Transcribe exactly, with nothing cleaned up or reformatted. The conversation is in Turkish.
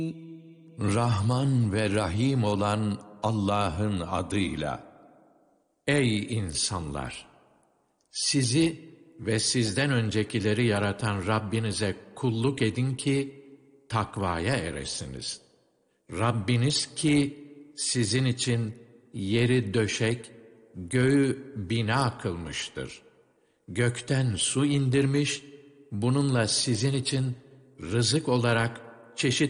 Rahman ve Rahim olan Allah'ın adıyla. Ey insanlar! Sizi ve sizden öncekileri yaratan Rabbinize kulluk edin ki takvaya eresiniz. Rabbiniz ki sizin için yeri döşek, göğü bina kılmıştır. Gökten su indirmiş, bununla sizin için rızık olarak çeşitli